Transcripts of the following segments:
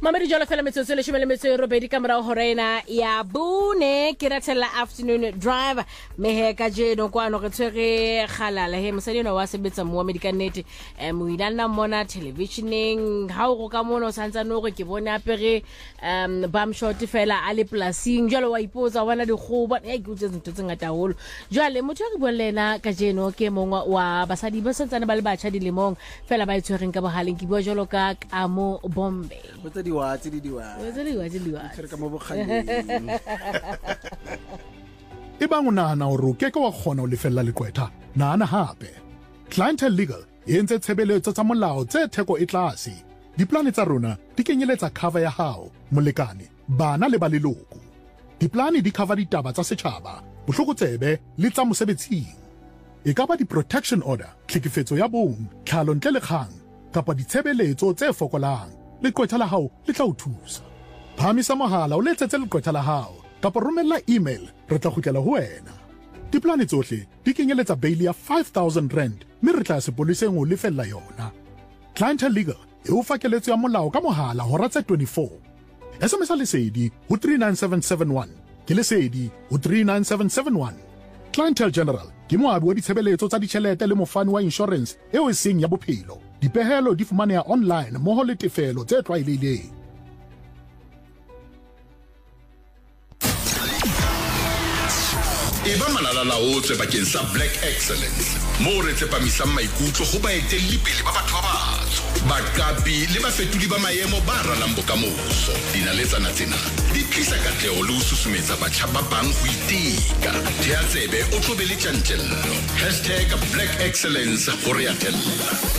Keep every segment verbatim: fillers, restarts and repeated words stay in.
Mamedi jalo fela metsotso le shumele metso robedi ka mora horena ya bone ke ratela afternoon drive mehe ka jeno kwano re tshwere khalala he mosadi no wa sebetsa mo medical net mo ilana mona televisioning ha o go ka mona o santsa no go ke bone apere um bam shot fela ale plasing jalo wa ipotsa wana di goba e ke utse ntse ngata holo jale motho ke bolena ka jeno ke mongwa wa basadi ba santsana ba le batjha di lemong fela ba itshwereng ka bohaleng ke bua jalo ka Kamo Bombe What's the word? What's the word? What's the word? What's the word? Ibang o nahana hore o keke wa kgona ho lefella leqwetha nahana hape Clientele Legal e entse tshebeletso tsa molao tse theko e tlase diplane tsa rona di kenyeletsa cover ya hao molekane bana le ba leloko diplane di cover ditaba tsa setjhaba bohlokotsebe le tsa mosebetsing e ka ba di protection order tlhekefetso ya bong tlhalo ntle le kgang kapa ditshebeletso tse fokolang leqwetha la hao le tla o thusa phamisa mohala o letsetse leqwetha la hao kapa romella email re tla kgutlela ho wena diplane tsohle di kenyeletsa bail ya five thousand rand mme re tla sepoliseng o lefella yona Clientele Legal e o fakeletso ya molao ka mohala hora tse twenty-four S M S lesedi ho three nine seven seven one ke lesedi ho three nine seven seven one Clientele General ke moabi wa ditshebeletso tsa ditjhelete le mofani wa insurance eo e seng ya bophelo dipehelo di fumaneha online mmoho le tefelo tse tlwaelehileng Eba malala-laotswe bakeng sa Black Excellence moo re tsepamisang maikutlo ho baetelli-pele ba batho ba batsho baqapi le bafetodi ba maemo ba ralang bokamoso dinaletsana tsena di tlisa katleho le ho susumetsa batjha ba bang ho iteka thea tsebe o tlobe le tjantjello hashtag Black Excellence ho re atella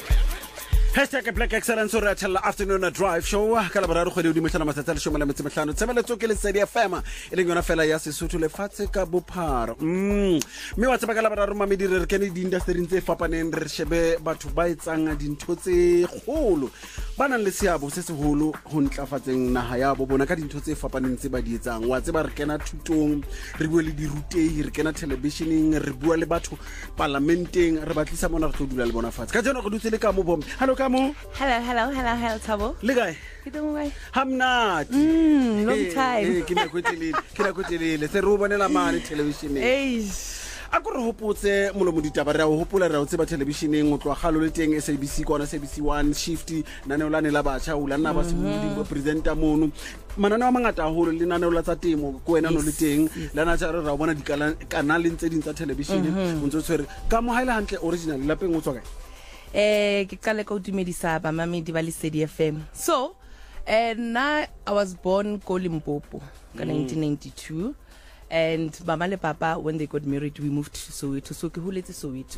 Hashtag Black Excellence or Tell Afternoon Drive Show. Kalabara kgwedi di metlana matsatsa le shome le metso mehlano. Tshebeletso ke le Lesedi F M. E leng yona fela ya Sesotho le fatshe ka bophara. Mm. Me wa tseba kalabara ro mamedi re kene di industry tse fapaneng re shebe batho ba etsang dintho tse kgolo. Ba nang le seabo se seholo ho ntlafatseng naha ya bo bona ka dintho tse fapaneng tse ba di etsang. Wa tseba re kena thutong, re bua le dirutehi, re kena televisioning, re bua le batho parlamenteng, re batlisa mona re tlo dula le bona fatshe. Ka jeno re dutse le Kamo Bombe. Hello Kamo. Hello, hello, hello, hello, Thabo. Le kae? Ke teng kae? Hamnat. Mm, long time. Eh, ke na kwetelele, ke na kwetelele. Se ro bonela mane televisioneng. Eish. A go re hopotse molomo ditaba ra ho hopola ra o tseba televisioneng o tloa galo le teng S A B C kona S A B C one shift nane o lane la batjha o lana ba se mo presenter mono manana wa mangata haholo le nane o la tsa temo ko wena no le teng lana tsa re ra bona dikanale ntse dintsa television o ntse tshwere ka mo haile hantle original lapeng o tswa kae Eh ke qale ka o dumedisa ba mamedi ba Lesedi F M. So, eh na I was born ko Limpopo in nineteen ninety-two and mama le papa when they got married we moved to Soweto. So ke huletse Soweto.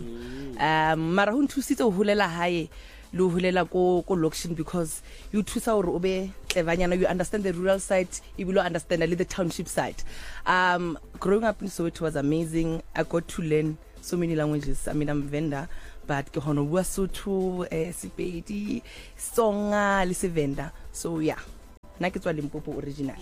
Um mara ho nthusitse ho hulela hae le ho hulela ko ko location because you thusa hore o be clevernyana you understand the rural side you will understand a little the township side. Um growing up in Soweto was amazing. I got to learn so many languages. I mean I'm Venda but ke hono bua Sotho eh Sepedi Tsonga le Sevenda so yeah nna ke tswa Limpopo original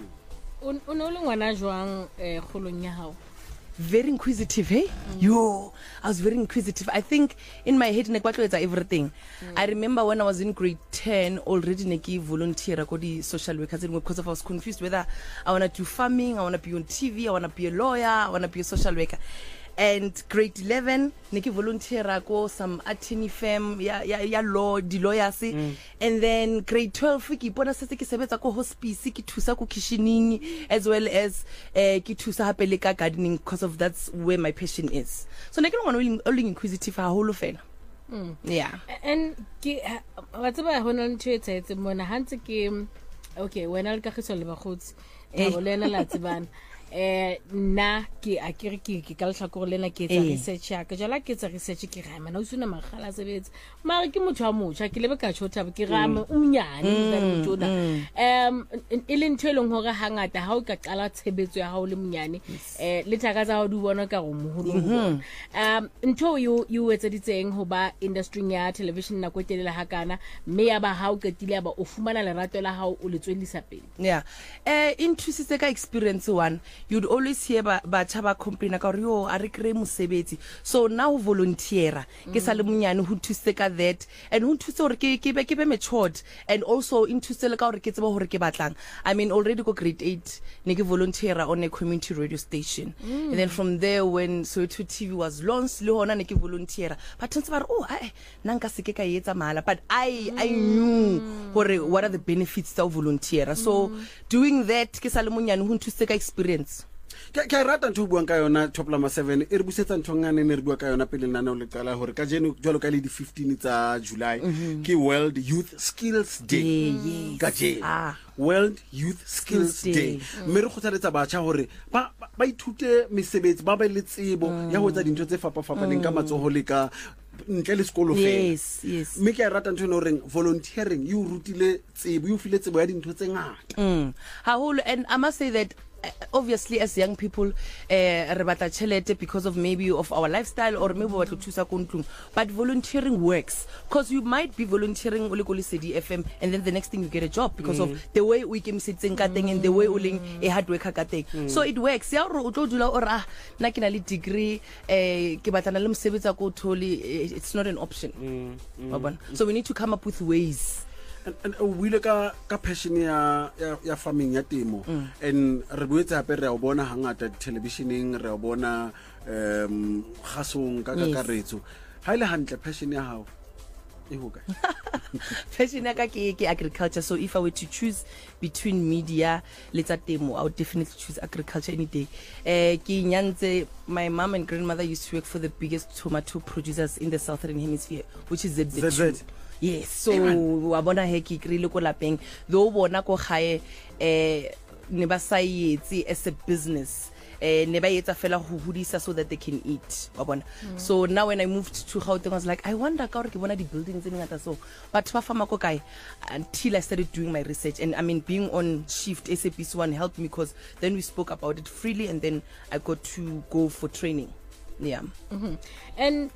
o no le ngwana jwang eh kgolong ya hao very inquisitive hey mm. yo I was very inquisitive I think in my head ne kwatloetsa everything mm. I remember when I was in grade ten already ne ke volunteer ko di social workers because of I was confused whether I want to do farming I want to be on T V I want to be a lawyer I want to be a social worker and grade eleven niki volunteer ko some attorney firm ya ya, ya law di lawyers mm. and then grade twelve ke ipona setse ke sebetsa ko hospice ke thusa ko kitchening as well as eh ke thusa hape le ka gardening because of that's where my passion is so ne ke ngwana o le inquisitive haholo fela mm. yeah and ke wa tseba hona ntho e tsetse mona hantse ke okay wena le ka khiso le bagotsi e o lena la tsebana eh na ke a ke ke ke ka lehla go lena ke etsa research ya ka jala ke etsa research ke ra mana o suna magala sebetsa mara ke motho wa motsha ke lebe ka tshotha ke ra mo umnyane ka motona em e le ntho e leng hore hangata ha o ka qala tshebetso ya ha o le monyane eh le thaka tsa ho di bona ka go moholo um ntho yo yo etsa ditseng ho ba industry ya television na go telela hakana mme ya ba ha o ketile ba o fumana lerato la ha o le tswelisa pele yeah eh inthusitse ka experience one you'd always hear ba batjha ba complain ka hore yo a re kre mosebetsi. So now volunteer ke sa le monyane ho thuse ka that and ho thuse hore ke ke be ke be matured and also into le ka hore ke tseba hore ke batlang. I mean already go grade eight ne ke volunteer on a community radio station. Mm. And then from there when Soweto T V was launched le hona ne ke volunteer. But tshwantse ba re oh ai nanka se ke ka etsa mala but I I knew hore what are the benefits of volunteer. So mm. doing that ke sa le monyane ho thuse ka experience. Ke ke rata ntho buang ka yona Top Lama seven e re busetsa nthongane ne re bua ka yona pele nna no le qala hore ka jeno jwalo ka le di fifteen tsa July ke World Youth Skills Day ka jeno ah. World Youth Skills Day mme re khothaletsa batjha hore ba ba ithute mesebetsi ba ba le tsebo ya ho etsa dintho tse fapa fapaneng ka matsoho le ka ntle le sekolo fela. Yes, yes. Me ke rata ntho no reng volunteering you rutile tsebo you file tsebo ya dintho tse ngata. Mm. Haholo and I must say that obviously as young people eh re batla chelete because of maybe of our lifestyle or maybe what to thusa ko ntlong but volunteering works because you might be volunteering o le ko Lesedi F M and then the next thing you get a job because mm. of the way we came sitseng ka teng and the way o leng a hard worker ka teng mm. so it works ya re o tlo dula o ra na ke na le degree eh ke batlana le mosebetsa ko tholi it's not an option mm. Mm. So we need to come up with ways. And we look at ka passion ya ya farming ya temo mm. and re boetse hape re a bona hangata televisioning re a bona um gasong ka kakaretso ha ile hantle passion ya hao e hoka passion ya ka ke ke agriculture. So if I were to choose between media le tsa temo I would definitely choose agriculture any day. eh ke nyantse my mom and grandmother used to work for the biggest tomato producers in the southern hemisphere which is Z Z two. Yes, so wa bona he ke krile ko lapeng though bona ko gae eh ne ba sa yetse as a business eh ne ba etsa fela ho hodisa so that they can eat wa bona. Mm. So now when I moved to Gauteng I was like I wonder ka hore ke bona di buildings tse ngata so but ba fama ko kae until I started doing my research and I mean being on shift S A B C one helped me because then we spoke about it freely and then I got to go for training. Yeah. Mm-hmm. And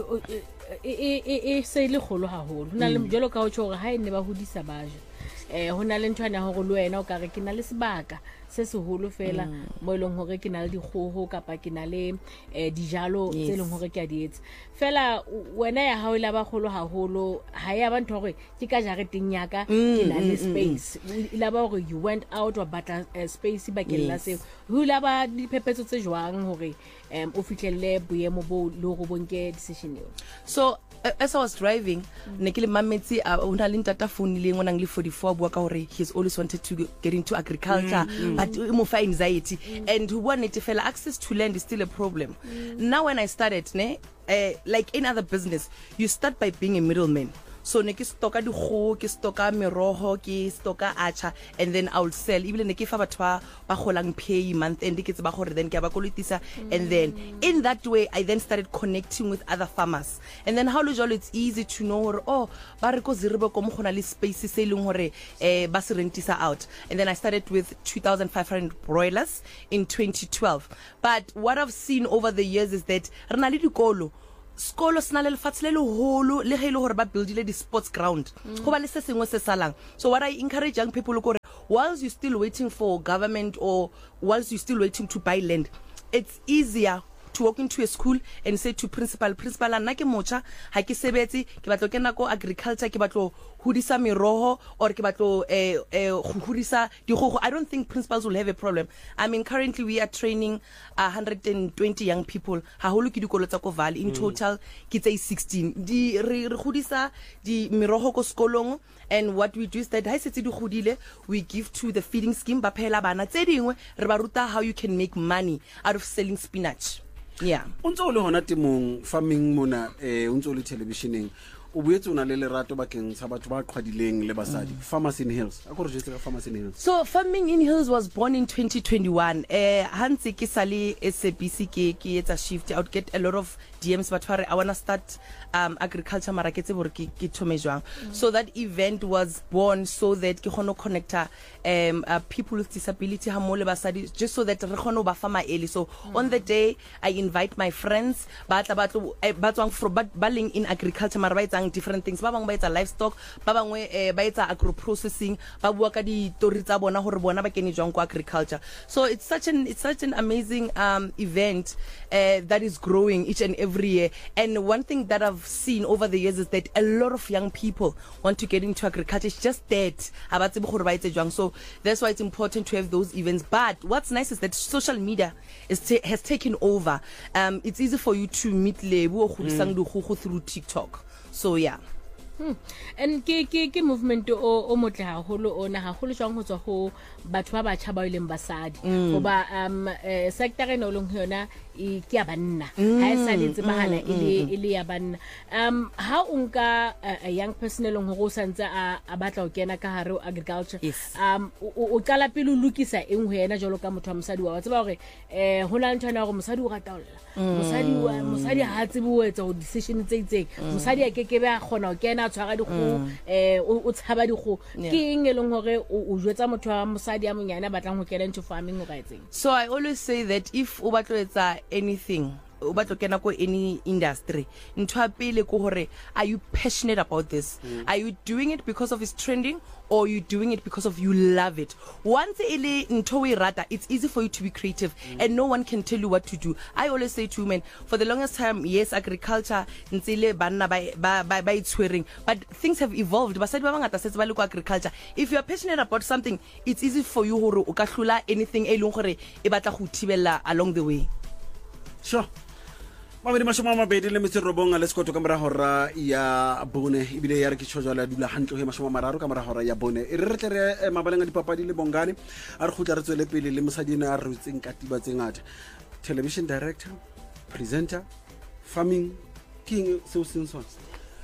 e e e se le kholo haholo hona le jalo ka o tshore ha ene ba hodisa baje eh hona le ntwana ho le wena o ka re ke na le sebaka se seholo fela mo eleng hore ke na le dikgoho kapa ke na le eh dijalo tse leng hore ke a di etsa fela wena ya ha o la ba kholo haholo ha ya ba ntho hore ke ka jareteng yaka ke na le space ila ba hore you went out wa batla space ba ke la se ho la ba diphephetso tse jwang hore um o fitlhelle boemo bo lo go bonke decision eo. So uh, as I was driving ne ke le mametsi a una le ntata phone le ngwana le forty-four bua ka hore he's always wanted to get into agriculture mm, mm. but mo fa anxiety mm. and who wanted to feel access to land is still a problem. Mm. Now when I started ne uh, like in other business you start by being a middleman. So ne ke stoka di kgo ke stoka meroho ke stoka acha and then I will sell even ne ke fa batho ba ba golang pay month end ke tseba gore then ke ba kolotisa and then in that way I then started connecting with other farmers and then how lo jalo it's easy to know or oh ba re ko zirebe ko mo gona le space se leng hore eh ba se rentisa out and then I started with two thousand five hundred broilers in twenty twelve. But what I've seen over the years is that rena le dikolo skolo sna le lefatshe le holo le ge ile hore ba buildile di sports ground go ba le se sengwe se salang. So what I encourage young people gore whilst you still waiting for government or whilst you still waiting to buy land it's easier to walk into a school and say to principal principal nna ke mocha ha ke sebetse ke batlo ke nako agriculture ke batlo hudisa meroho or ke batlo eh eh hudisa digogo. I don't think principals will have a problem. I mean currently we are training one hundred twenty young people ha holo ke dikolo tsa ko Valley in total ke tsa sixteen di re hudisa di meroho ko skolong and what we do is that ha se tse di godile we give to the feeding scheme ba phela bana tse dingwe re ba ruta how you can make money out of selling spinach. Yeah. Untso le hona temong farming mona eh untso le televisioning o boetse una le lerato bakeng sa batho ba qhwadileng le basadi. Farmers in Hills a go re jetsa Farmers in Hills. So Farming in Hills was born in twenty twenty-one. eh hantse ke sale S A B C ke ke etsa shift I would get a lot of D Ms but I want to start um agriculture mara ke tse bore ke ke thome jwang. So that event was born so that ke kgone connecta um uh, people with disability ha mo le basadi just so that re kgone ba fa maele. So mm. on the day I invite my friends ba tla ba tlo ba tswang from ba leng in agriculture mara ba etsang etsang different things ba bang ba etsa livestock ba bangwe eh, ba etsa agro processing ba bua ka di tori tsa bona hore bona ba kene jwang ko agriculture. So it's such an it's such an amazing um event uh, that is growing each and every year. And one thing that I've seen over the years is that a lot of young people want to get into agriculture. It's just that abatse bo gore ba etse jwang. So that's why it's important to have those events. But what's nice is that social media is ta has taken over. Um it's easy for you to meet lebu o khudisang dikgogo through TikTok. So yeah. Hmm. And ke ke ke movement o o motle haholo ona haholo jwang ho tswa ho batho ba batjha ba ileng basadi hoba um sector e no leng yona e ke ya banna ha e sa le tsebahala ile ile ya banna. Um ha o nka a young person eleng ho go santse a batla ho kena ka hare agriculture, um o qala pele o lokisa eng ho yena jalo ka motho wa mosadi wa tseba hore eh hona ntwana hore mosadi o rata olla mosadi wa mosadi ha tsebe o etsa decision tse itseng mosadi a kekebe a khona ho kena tshwara dikgo eh o tshaba dikgo ke eng eleng hore o jwetsa motho wa mosadi a monyane batlang ho kena into farming o ka etseng. So I always say that if o batlo etsa anything o batlo kena ko any industry ntho ya pele ko hore are you passionate about this? Mm. Are you doing it because of it's trending or you doing it because of you love it? Once ile ntho we rata, it's easy for you to be creative mm. and no one can tell you what to do. I always say to women, for the longest time, yes, agriculture ntsile banna ba ba ba itshwereng, but things have evolved. Basadi ba bangata setse ba le ko agriculture. If you are passionate about something, it's easy for you hore o ka hlula anything e leng gore e batla go thibela along the way. Sure. Mabedi mashoma mabedi le metsi robong le skoto ka mora hora ya bone ibile ya re ke tshojala dula hantlo he mashoma mararo ka mora hora ya bone e re re tle re mabalenga dipapadi le bongane a re khutla re tswele pele le mosadina a re utseng katiba tse ngata television director presenter farming king so sensors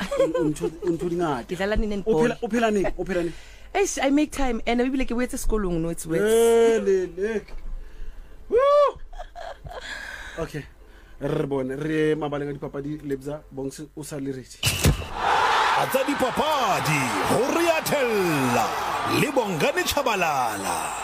unto unto dingata dlala nene o phela o phela ne o phela ne eish I make time and ibile ke wetse skolong no it's wet le le woo okay re bone re mabalenga dipapadi lebza bongse o sa le ready atsa dipapadi ho riathella le bongane Chabalala.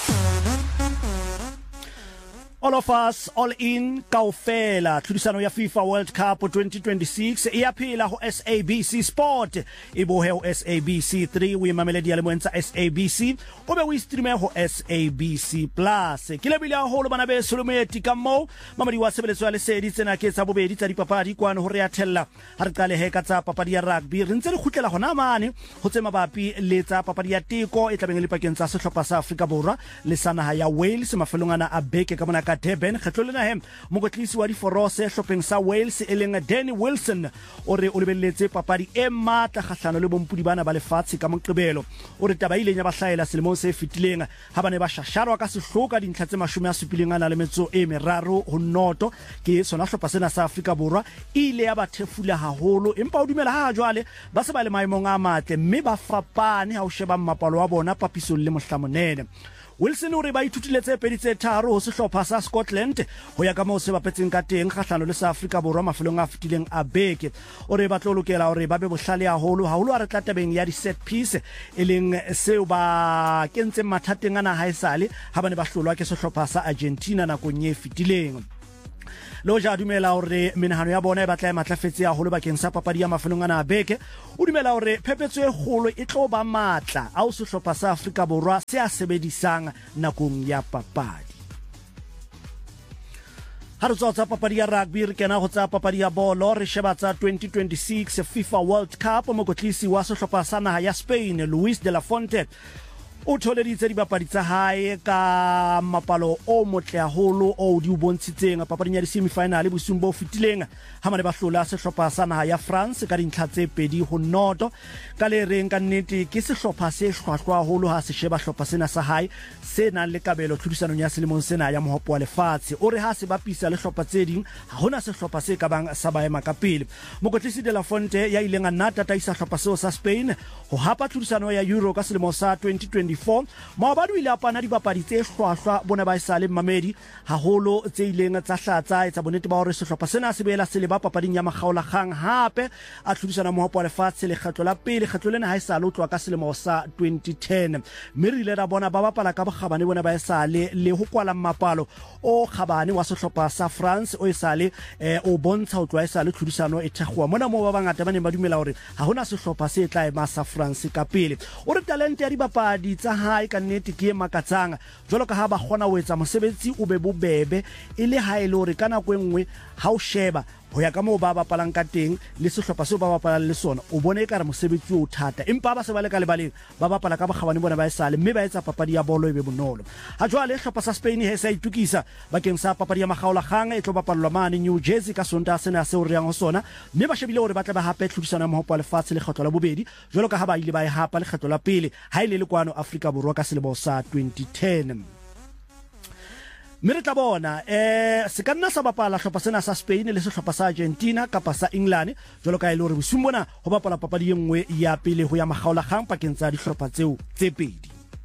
All of us, all in, kaofela, tlhodisano ya FIFA World Cup twenty twenty-six, e a phela ho S A B C Sport, e bohe ho S A B C three, o imameledi ya lemoentsa S A B C, o be o streame ho S A B C Plus. Ke lebile haholo bana be Solometi ka mo, mamadi wa sebeletso ya lesedi tsena ke tsa bobedi tsa dipapadi kwano ho riathella. Ha re qale he ka tsa papadi ya rugby, re ntse re khutlela hona mane ho tse mabapi le tsa papadi ya teko e tlabeng le pakeng tsa sehlopha sa Afrika Borwa le sanaha ya Wales mafelongana a beke ka mona Durban kgetlolena hem mokotlisi wa diforose shopping sa Wales eleng Danny Wilson o re o lebelletse papadi e matla kgahlano le bompudi bana ba lefatshe ka Moqebelo o re taba ile nya ba hlaela selemong se fetileng ha bane ba shasharwa ka sehloka dintlha tse mashome a supileng ana le metso e meraro ho noto ke sona hlopha sena sa Afrika Borwa ile ya ba thefula haholo empa o dumela ha jwale ba se ba le maemong a matle mme ba fapane ha o sheba mmapalo wa bona papisong le mohlamonene. Wilson o re ba ithutile tse pedi tse tharo ho sehlopha sa Scotland ho ya ka mo se bapetseng ka teng kgahlano le sa Afrika Borwa mafelong a fetileng a beke o re ba tlo lokela hore ba be bohlale haholo haholo a re tlatabeng ya di set piece e leng seo ba kentse mathateng ana ha esale ha bane ba hlolwa ke sehlopha sa Argentina nakong e fetileng. Lo ja dumela hore menahano ya bona e batla e matlafetse ya holo bakeng sa papadi ya mafelong ana a beke o dumela hore phepetso e kgolo e tlo ba matla a o sehlopha sa Afrika Borwa se a sebedisang nakong ya papadi. Ha re tswa tsa papadi ya rugby re kena go tsa papadi ya bolo re sheba tsa twenty twenty-six FIFA World Cup mokotlisi wa sehlopha sa naha ya Spain Luis de la Fuente o tholeditse dibapadi tsa hae ka mapalo o motle haholo o di bontshitseng papading ya di semi-final bosung bo fetileng ha mane ba hlola sehlopha sa naha ya France ka dintlha tse pedi ho noto ka le reng ka nnete ke sehlopha se hlwahlwa haholo ha se sheba hlopha sena sa hae se nang le kabelo tlhodisanong ya selemong sena ya mohopo wa lefatshe o re ha se bapisa le hlopha tse ding ha hona sehlopha se ka bang sa baema ka pele mokotlisi de la Fuente ya ileng a nata taisa hlopha seo sa Spain ho hapa tlhodisano ya Euro ka selemo sa twenty twenty twenty-four maobadi o ile a pana dibapadi tse hlwahlwa bona ba isale mamedi haholo tse ileng tsa hlatsa etsa bonnete ba hore sehlopha sena se boela se le ba papading ya makgaola kgang hape a tlhodisana mohopo wa lefatshe le kgetlo la pele kgetlo lena ha isale o tloa ka selemo sa twenty ten mme re ile ra bona ba bapala ka bokgabane bona ba isale le ho kwala mapalo o kgabane wa sehlopha sa France o isale eh, o bontsha ho tloa isale tlhodisano e thakgwa mona mo ba bangata ba ne ba dumela hore ha hona sehlopha se tla ema sa France ka pele o re talente ya dibapadi tsa hae ka nnete ke e makatsang jwalo ka ha ba kgona ho etsa mosebetsi o be bobebe e le ha ile hore kana ko enngwe ha o sheba ho ya ka mo ba bapalang ka teng le sehlopha se ba bapalang le sona o bone ekare mosebetsi o thata empa ba se ba le ka lebaleng ba bapala ka bokgabane bona ba isale mme ba etsa papadi ya bolo e be bonolo ha jwale sehlopha sa Spain he sa itukisa bakeng sa papadi ya makgaola kgang e tlo bapalwa mane New Jersey ka Sontaha sena se o re yang ho sona mme ba shebile hore ba tla ba hape tlhodisano ya mohopo wa lefatshe le kgetlo la bobedi jwalo ka ha ba ile ba e hapa le kgetlo la pele ha ile le kwano Afrika Borwa ka selemo sa twenty ten Mere tla bona eh se ka nna sa bapala hlopha sena sa Spain le sehlopha sa Argentina kapa sa England jwalo ka ile hore bosumbona ho bapala papadi e nngwe ya pele ho ya makgaola kgang pakeng tsa dihlopha tseo tse pedi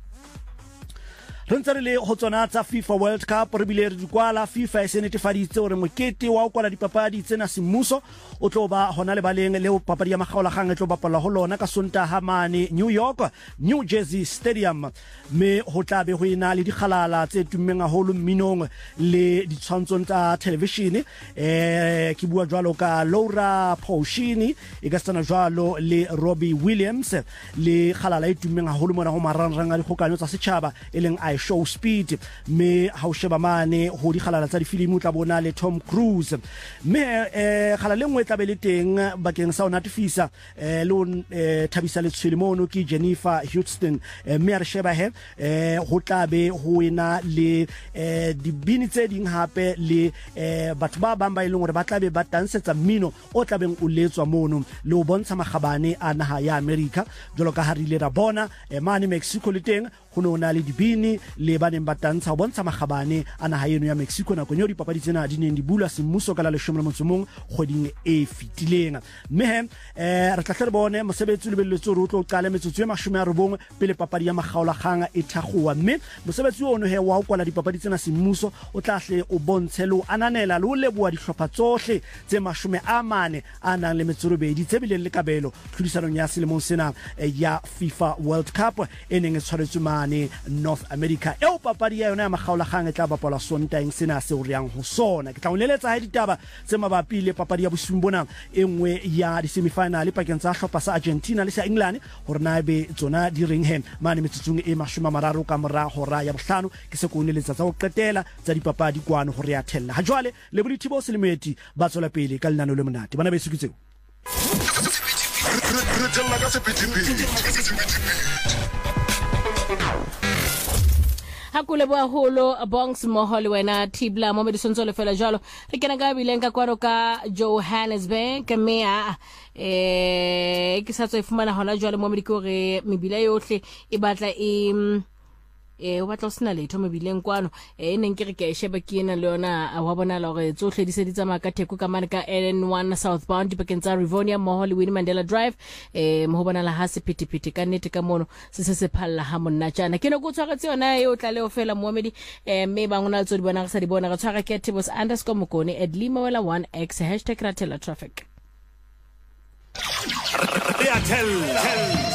re ntse re le ho tsona tsa FIFA World Cup re bile re dikwala FIFA e se netefaditse hore mokete wa ho kwala dipapadi tsena semmuso o tlo ba hona le baleng le ho papadi ya makgaola kgang e tlo bapala ho lona ka Sontaha mane New York New Jersey Stadium me ho tla be ho ina le dikgalala tse tummeng haholo mminong le ditshwantshong tsa television eh ke bua jwalo ka Laura Pausini e ka tsana jwalo le Robbie Williams le kgalala e tummeng haholo mona ho marangrang a dikgokanyo tsa setjhaba e leng Show Speed me ha o sheba mane ho di kgalala tsa difilimi tla bona le Tom Cruise me eh khala le ngwe tla be le teng bakeng sa ona tifisa eh lo thabisa le tshilimono ke Jennifer Houston me a re sheba he eh ho tla be ho ena le eh dibini tse ding hape le eh batho ba bang ba ile ngore ba tla be ba tansetsa mmino o tla beng o letswa mono le o bontsha magabane a naha ya America jolo ka harile ra bona eh mane Mexico le teng ho nona le dibini le baneng ba tantsha ho bontsha magabane a naha eno ya Mexico na kwenyo dipapadi tsena di neng di bula semmuso ka la leshome le motso mong kgweding e fitileng mme eh re tla hle re bone mosebetsi le belletso re o tlo qala metsotso e mashome a robong pele papadi ya makgaola kgang e thakgowa mme mosebetsi ono he wa ho kwala dipapadi tsena semmuso o tla hle o bontshe le o ananela le o leboa dihlopha tsohle tse mashome a mane a nang le metsorobedi tse bileng le kabelo tlhodisanong ya selemong sena ya FIFA World Cup e neng e tshwaretswe mane North America eo papadi ya yona ya makgaola kgang e tla bapalwa Sontaheng sena se o riang ho sona ke tla o leletsa ha ditaba tse mabapi le papadi ya bosumbona e nngwe ya di semifinal pakeng tsa hlopha sa Argentina le sa England hore na be tsona di reng he mane metsotsong e mashome a mararo ka mora hora ya bohlano ke se ko neletsa tsa ho qetela tsa dipapadi kwano hore ya thella ha jwale le bolithibo selemeti ba tswela pele ka lenano le monate bana ba isukitseng Hakule bua holo bongs moho le wena Tibla mo medisonzo le fela jalo re kena ka bileng ka kwaro ka Johannesburg me a eh ke sa tswe fumana hona jalo mo mediko re mebila yohle e batla e eh o batla sena letho mebileng kwano eh neng ke re ke sheba ke ena le yona wa bona la gore tsohle di se di tsamaya ka theko ka mane ka N one southbound dipakeng tsa Rivonia mo le Winnie Mandela Drive eh mo bona la ha se phitiphiti ka nete ka mono se se se phalla ha monna tjana ke no go tshwaretse yona e o tla le o fela moemedi eh me bangona tso di bona re sa di bona re tshwara ke Tibos underscore Mokone at limawela one x hashtag ratela traffic Ratela